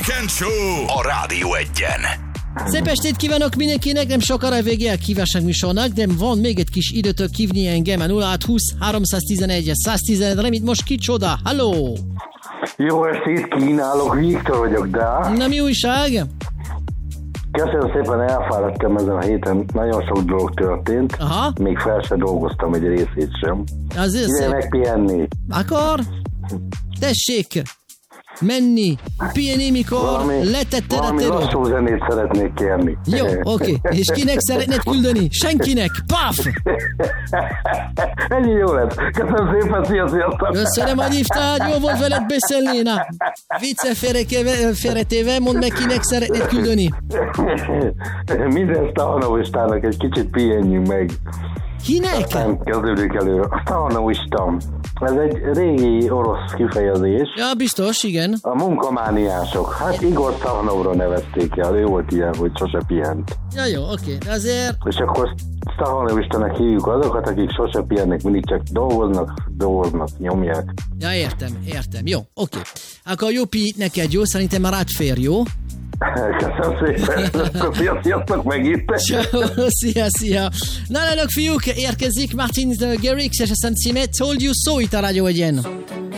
Weekend Show a Rádió Egyen. Szép estét kívánok mindenkinek, nem sokára vége a kívánság műsornak, de van még egy kis időtök hívni engem a 0620 311 111, remít most kicsoda, halló! Jó estét kínálok, Viktor vagyok, de... Na mi újság? Köszönöm szépen, elfáradtam ezen a héten, nagyon sok dolog történt, Aha. még fel se dolgoztam egy részét sem. Azért Ide szép. megpihenni. Akar? Tessék! Menni, pihenni, mikor letetted a valami terod. lassú zenét szeretnék kérni. Jó, oké. És kinek szeretnéd küldeni? Senkinek. Paf! Ennyi jó lett. Köszönöm szépen, sziasztok! Köszönöm, hogy hívtál, jó volt veled beszélni. Na, vicce félretéve, mondd meg, kinek szeretnéd küldeni. Minden Stahanovostának egy kicsit pihenjünk meg. Kinek? Aztán kezdődik előre. A Stahanovostam. Ez egy régi orosz kifejezés. Ja, biztos, igen. A munkamániások. Hát Igor Stahanovra nevezték el. Ő volt ilyen, hogy sose pihent. Ja, jó, oké. De azért... És akkor Stahanovistanak hívjuk azokat, akik sose pihennek, mindig csak dolgoznak, nyomják. Ja, értem. Jó, oké. Akkor jó pi neked, jó? Szerintem már átfér, jó? Köszönöm szépen. Sziasztok megint. Szia. Na, fiúk, érkezik Martin Garrix, és aztán címe Told You So itt a Rádió Egyen.